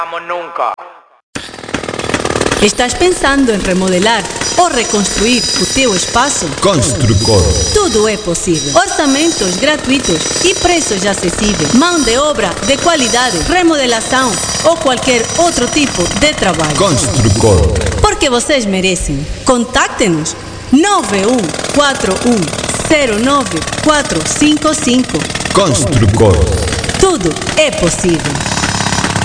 Vamos nunca. Estás pensando em remodelar ou reconstruir o teu espaço? Construcor. Tudo é possível. Orçamentos gratuitos e preços acessíveis. Mão de obra de qualidade, remodelação ou qualquer outro tipo de trabalho. Construcor. Porque vocês merecem. Contacte-nos 9141094555. Construcor. Tudo é possível.